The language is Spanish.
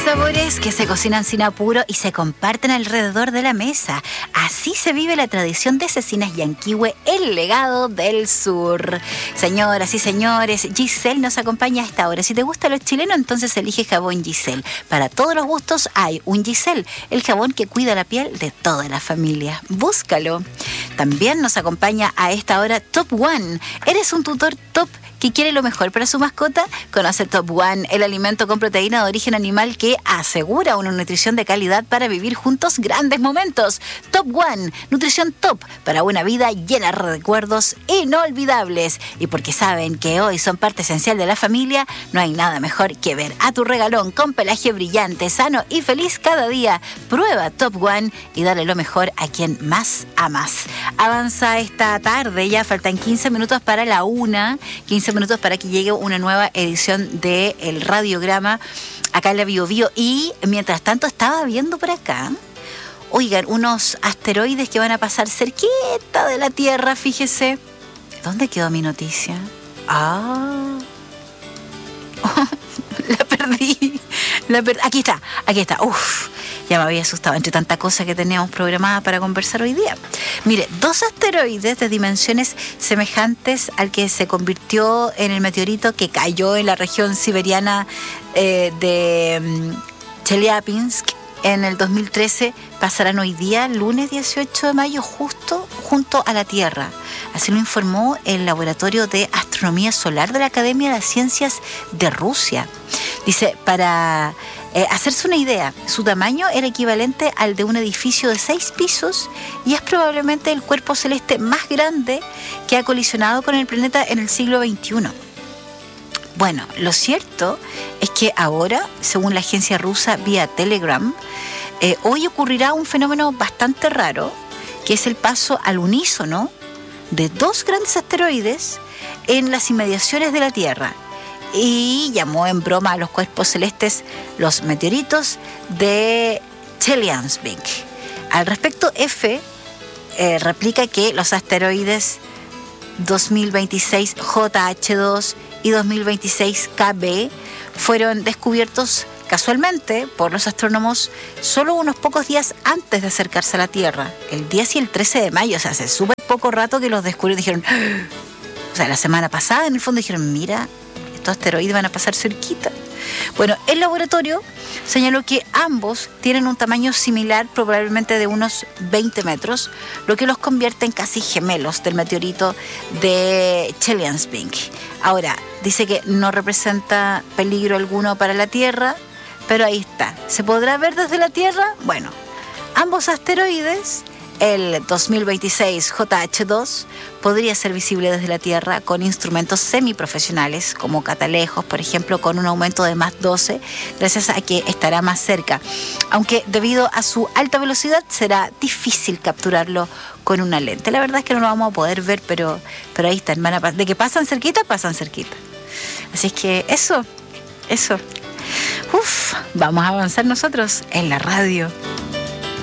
sabores que se cocinan sin apuro y se comparten alrededor de la mesa. Así se vive la tradición de Cecinas Yanquihue, el legado del sur. Señoras y señores, Giselle nos acompaña a esta hora. Si te gusta lo chileno, entonces elige jabón Giselle. Para todos los gustos hay un Giselle, el jabón que cuida la piel de toda la familia. Búscalo. También nos acompaña a esta hora Top One. ¿Eres un tutor top que quiere lo mejor para su mascota? Conoce Top One, el alimento con proteína de origen animal que asegura una nutrición de calidad para vivir juntos grandes momentos. Top One, nutrición top para una vida llena de recuerdos inolvidables. Y porque saben que hoy son parte esencial de la familia, no hay nada mejor que ver a tu regalón con pelaje brillante, sano y feliz cada día. Prueba Top One y dale lo mejor a quien más amas. Avanza esta tarde, ya faltan 15 minutos para la 1, 15 minutos para que llegue una nueva edición de El Radiograma acá en la Bio Bio. Y mientras tanto estaba viendo por acá, oigan, unos asteroides que van a pasar cerquita de la Tierra, fíjese. ¿Dónde quedó mi noticia? La perdí. Aquí está. Uf, ya me había asustado entre tanta cosa que teníamos programada para conversar hoy día. Mire, 2 asteroides de dimensiones semejantes al que se convirtió en el meteorito que cayó en la región siberiana de Chelyabinsk en el 2013 pasarán hoy día, lunes 18 de mayo, justo junto a la Tierra. Así lo informó el Laboratorio de Astronomía Solar de la Academia de Ciencias de Rusia. Dice, para hacerse una idea, su tamaño era equivalente al de un edificio de 6 pisos y es probablemente el cuerpo celeste más grande que ha colisionado con el planeta en el siglo XXI. Bueno, lo cierto es que ahora, según la agencia rusa vía Telegram, hoy ocurrirá un fenómeno bastante raro, que es el paso al unísono de 2 grandes asteroides en las inmediaciones de la Tierra. Y llamó en broma a los cuerpos celestes los meteoritos de Chelyabinsk. Al respecto, F replica que los asteroides 2026 JH2 y 2026 KB fueron descubiertos casualmente por los astrónomos solo unos pocos días antes de acercarse a la Tierra, el 10 y el 13 de mayo, o sea, hace súper poco rato que los descubrieron. Dijeron, o sea, la semana pasada en el fondo dijeron, mira, estos asteroides van a pasar cerquita. Bueno, el laboratorio señaló que ambos tienen un tamaño similar, probablemente de unos 20 metros, lo que los convierte en casi gemelos del meteorito de Chelyabinsk. Ahora, dice que no representa peligro alguno para la Tierra, pero ahí está. ¿Se podrá ver desde la Tierra? Bueno, ambos asteroides, el 2026 JH2, podría ser visible desde la Tierra con instrumentos semiprofesionales como catalejos, por ejemplo, con un aumento de más 12, gracias a que estará más cerca. Aunque debido a su alta velocidad será difícil capturarlo con una lente. La verdad es que no lo vamos a poder ver, pero ahí está, hermana. De que pasan cerquita, pasan cerquita. Así es que eso. Vamos a avanzar nosotros en la radio.